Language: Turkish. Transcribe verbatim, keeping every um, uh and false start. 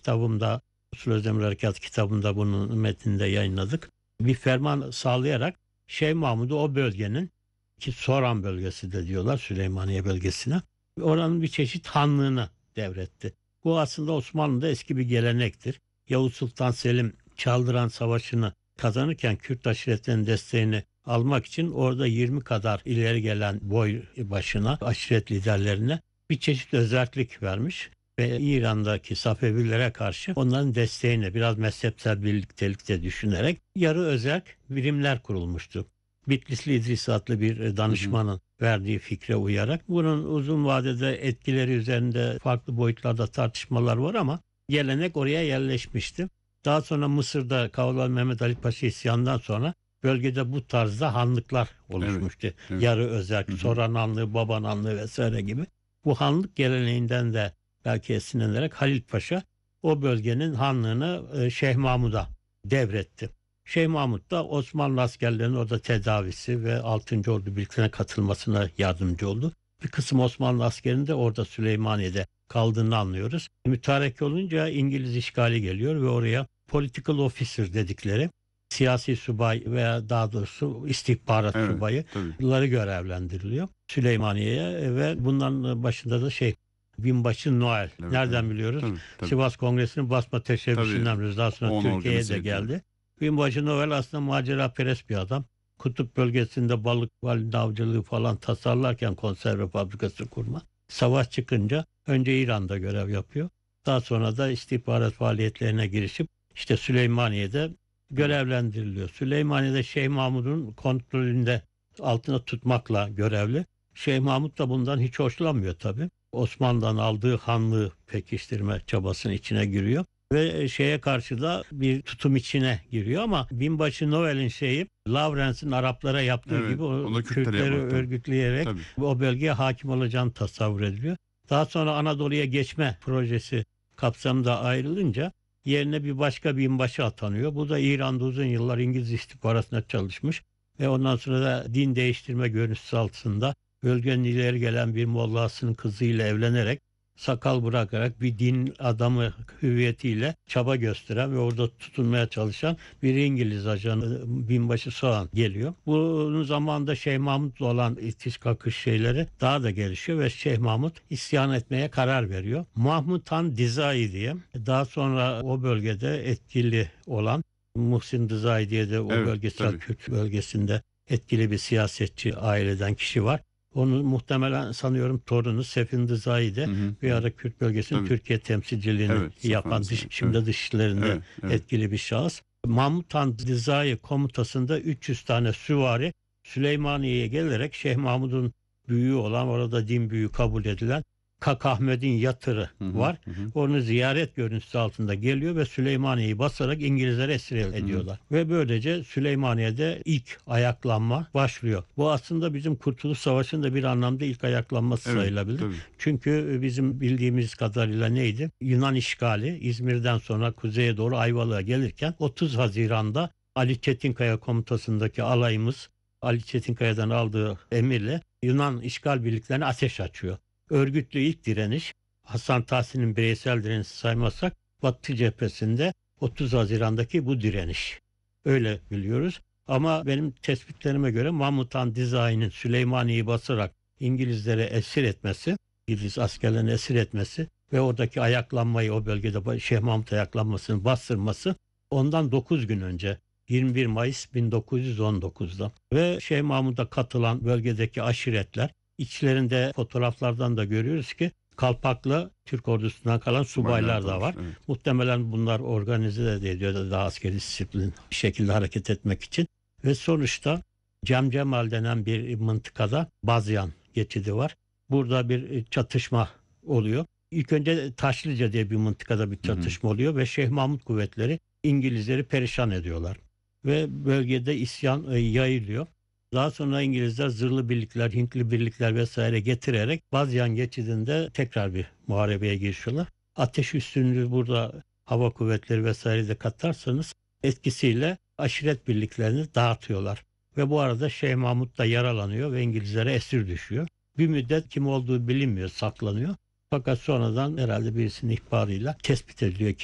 kitabımda, Usul Özdemir Harekatı kitabımda bunun metninde yayınladık. Bir ferman sağlayarak Şeyh Mahmud'u o bölgenin, ki Soran bölgesi de diyorlar Süleymaniye bölgesine, oranın bir çeşit hanlığını devretti. Bu aslında Osmanlı'da eski bir gelenektir. Yavuz Sultan Selim Çaldıran Savaşı'nı kazanırken Kürt aşiretlerinin desteğini almak için orada yirmi kadar ileri gelen boy başına, aşiret liderlerine bir çeşit özerklik vermiş ve İran'daki Safevilere karşı onların desteğini biraz mezhepsel birliktelikte düşünerek yarı özerk birimler kurulmuştu. Bitlisli İdris adlı bir danışmanın hı hı. verdiği fikre uyarak, bunun uzun vadede etkileri üzerinde farklı boyutlarda tartışmalar var ama gelenek oraya yerleşmişti. Daha sonra Mısır'da Kavalalı Mehmet Ali Paşa isyanından sonra bölgede bu tarzda hanlıklar oluşmuştu. Evet, evet. Yarı özerk, Soran Hanlığı, Baban Hanlığı vesaire gibi. Bu hanlık geleneğinden de belki esinlenerek Halil Paşa o bölgenin hanlığını Şeyh Mahmud'a devretti. Şeyh Mahmud da Osmanlı askerlerinin orada tedavisi ve altıncı Ordu birliklerine katılmasına yardımcı oldu. Bir kısım Osmanlı askerinin de orada Süleymaniye'de kaldığını anlıyoruz. Mütareke olunca İngiliz işgali geliyor ve oraya political officer dedikleri siyasi subay veya daha doğrusu istihbarat evet, subayıları görevlendiriliyor Süleymaniye'ye ve bunların başında da şey Binbaşı Noel. Evet, nereden evet. biliyoruz? Tabii, tabii. Sivas Kongresi'nin basma teşebbüsünden biliyoruz. Daha sonra Türkiye'ye de geldi. Binbaşı Noel aslında maceraperest bir adam. Kutup bölgesinde balık balık avcılığı falan tasarlarken konserve fabrikası kurma. Savaş çıkınca önce İran'da görev yapıyor. Daha sonra da istihbarat faaliyetlerine girişip işte Süleymaniye'de görevlendiriliyor. Süleymaniye'de Şeyh Mahmud'un kontrolünde altına tutmakla görevli. Şeyh Mahmud da bundan hiç hoşlanmıyor tabii. Osmanlı'dan aldığı hanlığı pekiştirme çabasının içine giriyor. Ve şeye karşı da bir tutum içine giriyor ama Binbaşı Noel'in şeyi Lawrence'in Araplara yaptığı evet, gibi o Kürtleri örgütleyerek tabii. o bölgeye hakim olacağını tasavvur ediliyor. Daha sonra Anadolu'ya geçme projesi kapsamında ayrılınca yerine bir başka binbaşı atanıyor. Bu da İran'da uzun yıllar İngiliz istihbaratına çalışmış ve ondan sonra da din değiştirme görüntüsü altında bölgenin ileri gelen bir mollasının kızıyla evlenerek sakal bırakarak bir din adamı hüviyetiyle çaba gösteren ve orada tutunmaya çalışan bir İngiliz ajanı binbaşı Soğan geliyor. Bunun zamanında Şeyh Mahmud'la olan itiş kakış şeyleri daha da gelişiyor ve Şeyh Mahmud isyan etmeye karar veriyor. Mahmud Han Dizai diye daha sonra o bölgede etkili olan Muhsin Dizai diye de o evet, bölgesel Kürt bölgesinde etkili bir siyasetçi aileden kişi var. Onun muhtemelen sanıyorum torunu Sefin Dizai de bir ara Kürt bölgesinin Tabii. Türkiye temsilciliğini evet, yapan, dış, şimdi evet. dışişlerinde evet, evet. etkili bir şahıs. Mahmud Han Dizai komutasında üç yüz tane süvari Süleymaniye'ye gelerek Şeyh Mahmud'un büyüğü olan, orada din büyüğü kabul edilen Kak Ahmet'in yatırı hı hı, var. Hı. Onu ziyaret görüntüsü altında geliyor ve Süleymaniye'yi basarak İngilizlere esir ediyorlar. Hı. Ve böylece Süleymaniye'de ilk ayaklanma başlıyor. Bu aslında bizim Kurtuluş Savaşı'nın da bir anlamda ilk ayaklanması evet, sayılabilir. Tabii. Çünkü bizim bildiğimiz kadarıyla neydi? Yunan işgali İzmir'den sonra kuzeye doğru Ayvalık'a gelirken otuz Haziran'da Ali Çetinkaya komutasındaki alayımız Ali Çetinkaya'dan aldığı emirle Yunan işgal birliklerine ateş açıyor. Örgütlü ilk direniş, Hasan Tahsin'in bireysel direnişi saymazsak Batı cephesinde otuz Haziran'daki bu direniş. Öyle biliyoruz. Ama benim tespitlerime göre Mahmud Han Dizai'nin Süleymaniye'yi basarak İngilizlere esir etmesi, İngiliz askerlerini esir etmesi ve oradaki ayaklanmayı, o bölgede Şeyh Mahmud ayaklanmasını bastırması ondan dokuz gün önce, yirmi bir Mayıs bin dokuz yüz on dokuz'da ve Şeyh Mahmud'a katılan bölgedeki aşiretler, İçlerinde fotoğraflardan da görüyoruz ki Kalpaklı Türk ordusundan kalan subaylar da var. Evet. Muhtemelen bunlar organize de ediyor daha askeri disiplin bir şekilde hareket etmek için. Ve sonuçta Cemcemal denen bir mıntıkada Bazyan geçidi var. Burada bir çatışma oluyor. İlk önce Taşlıca diye bir mıntıkada bir çatışma hı hı. oluyor ve Şeyh Mahmud kuvvetleri İngilizleri perişan ediyorlar. Ve bölgede isyan yayılıyor. Daha sonra İngilizler zırhlı birlikler, Hintli birlikler vesaire getirerek Bazyan geçidinde tekrar bir muharebeye girişiyorlar. Ateş üstünlüğü burada hava kuvvetleri vesaire de katarsanız etkisiyle aşiret birliklerini dağıtıyorlar. Ve bu arada Şeyh Mahmud da yaralanıyor ve İngilizlere esir düşüyor. Bir müddet kim olduğu bilinmiyor, saklanıyor. Fakat sonradan herhalde birisinin ihbarıyla tespit ediliyor ki